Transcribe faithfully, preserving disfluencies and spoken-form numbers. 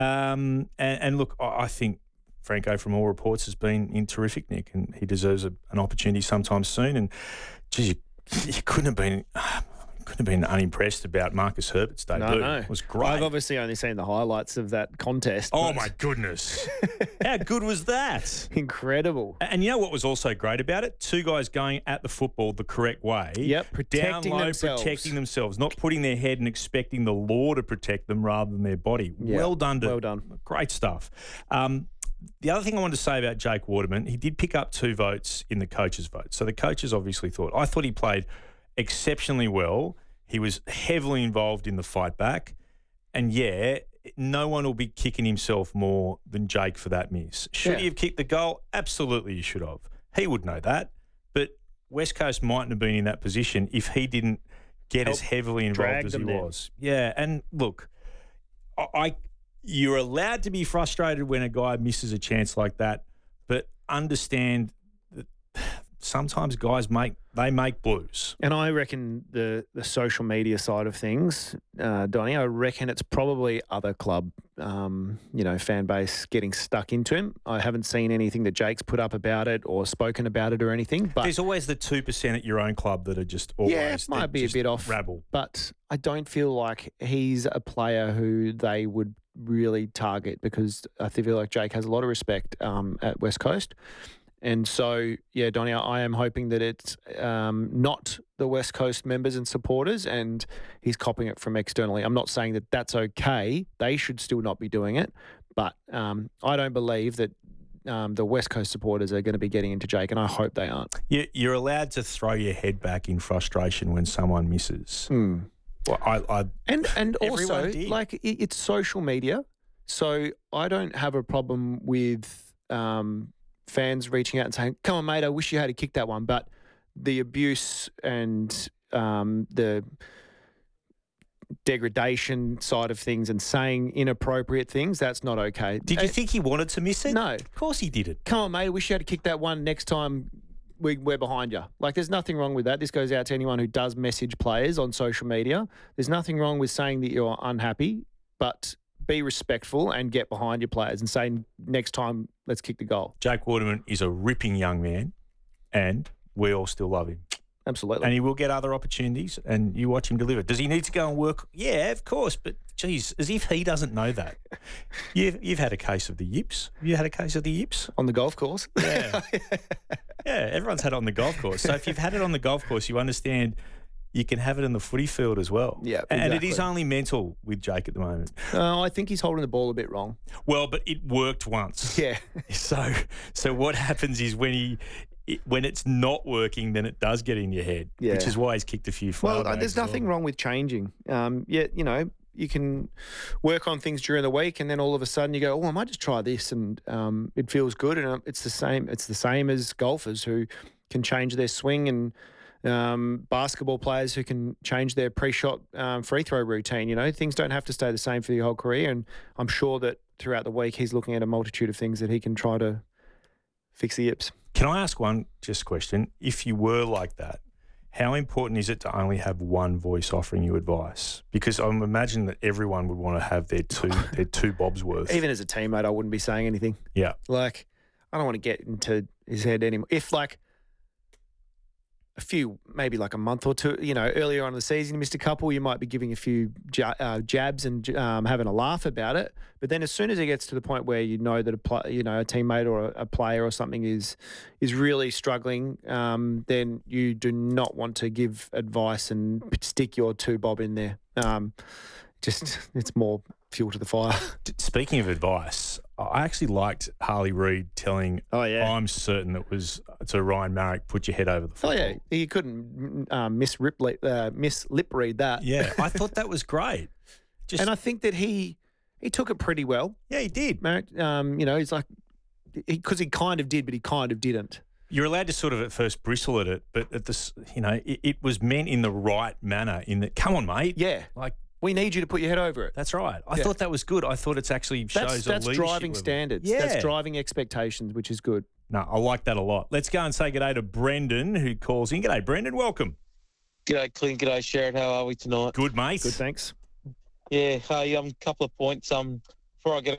Um, and, and look, I I think Franco, from all reports, has been in terrific nick, and he deserves a, an opportunity sometime soon. And geez, you, you couldn't have been couldn't have been unimpressed about Marcus Herbert's debut. No, no. It was great. I've obviously only seen the highlights of that contest. Oh but- my goodness, how good was that? Incredible. And you know what was also great about it? Two guys going at the football the correct way. Yep, protecting down low, themselves. protecting themselves, not putting their head and expecting the law to protect them rather than their body. Yeah, well done. To, well done. Great stuff. Um, the other thing I wanted to say about Jake Waterman, he did pick up two votes in the coaches' vote. So the coaches obviously thought, I thought he played exceptionally well. He was heavily involved in the fight back. And yeah, no one will be kicking himself more than Jake for that miss. Should Yeah. he have kicked the goal? Absolutely he should have. He would know that. But West Coast mightn't have been in that position if he didn't get Help as heavily drag involved as he them there. was. Yeah, and look, I, I you're allowed to be frustrated when a guy misses a chance like that, but understand that sometimes guys make they make blues. And I reckon the, the social media side of things, uh, Donnie, I reckon it's probably other club, um, you know, fan base getting stuck into him. I haven't seen anything that Jake's put up about it or spoken about it or anything. But There's always the two percent at your own club that are just always yeah, it might they're be a just bit off. rabble. But I don't feel like he's a player who they would really target because I feel like Jake has a lot of respect um, at West Coast. And so, yeah, Donnie, I am hoping that it's um, not the West Coast members and supporters and he's copying it from externally. I'm not saying that that's okay. They should still not be doing it. But um, I don't believe that um, the West Coast supporters are going to be getting into Jake, and I hope they aren't. You, you're allowed to throw your head back in frustration when someone misses. Mm. Well, I, I And and Everyone also, did. like, it, it's social media. So I don't have a problem with um, fans reaching out and saying, come on, mate, I wish you had kicked that one. But the abuse and um, the degradation side of things and saying inappropriate things, that's not okay. did you Uh, think he wanted to miss it? No. Of course he didn't. Come on, mate, I wish you had kicked that one next time. We, we're behind you. Like, there's nothing wrong with that. This goes out to anyone who does message players on social media. There's nothing wrong with saying that you're unhappy, but be respectful and get behind your players and say, next time, let's kick the goal. Jake Waterman is a ripping young man, and we all still love him. Absolutely. And he will get other opportunities, and you watch him deliver. Does he need to go and work? Yeah, of course. But, geez, as if he doesn't know that. You've, you've had a case of the yips. Have you had a case of the yips? On the golf course. Yeah. Yeah, everyone's had it on the golf course. So if you've had it on the golf course, you understand you can have it in the footy field as well. Yeah, And it is exactly. only mental with Jake at the moment. Uh, I think he's holding the ball a bit wrong. Well, but it worked once. Yeah. So so what happens is when he it, when it's not working, then it does get in your head, Yeah. which is why he's kicked a few Well, foul uh, bags there's as well. nothing wrong with changing. Um, yet, you know, you can work on things during the week, and then all of a sudden you go, "Oh, I might just try this," and um, it feels good. And um, it's the same. It's the same as golfers who can change their swing, and um, basketball players who can change their pre-shot um, free throw routine. You know, things don't have to stay the same for your whole career. And I'm sure that throughout the week he's looking at a multitude of things that he can try to fix the yips. Can I ask one just question? If you were like that, how important is it to only have one voice offering you advice? Because I imagine that everyone would want to have their two their two bobs worth. Even as a teammate, I wouldn't be saying anything. Yeah. Like, I don't want to get into his head anymore. If, like, a few, maybe like a month or two, you know, earlier on in the season, you missed a couple, you might be giving a few ja- uh, jabs and um, having a laugh about it. But then as soon as it gets to the point where you know that a pl- you know, a teammate or a, a player or something is is really struggling, um, then you do not want to give advice and stick your two bob in there. Um, just, it's more fuel to the fire. Speaking of advice, I actually liked Harley Reid telling, Oh, yeah. I'm certain it was to Ryan Marrick, put your head over the Oh, football. yeah. You couldn't um, miss, rip, uh, miss lip read that. Yeah, I thought that was great. Just, And I think that he he took it pretty well. yeah, he did. Marrick, um, you know, he's like, because he, he kind of did, but he kind of didn't. You're allowed to sort of at first bristle at it, but at this, you know, it, it was meant in the right manner. In that, come on, mate. Yeah. Like, We need you to put your head over it. that's right. I Yeah. thought that was good. I thought it's actually shows That's, a that's leadership driving level. standards. Yeah. That's driving expectations, which is good. No, I like that a lot. Let's go and say g'day to Brendan, who calls in. G'day, Brendan. Welcome. G'day, Clint. G'day, Sherrod. How are we tonight? Good, mate. Good, thanks. Yeah, hey, um, couple of points. Um, before I get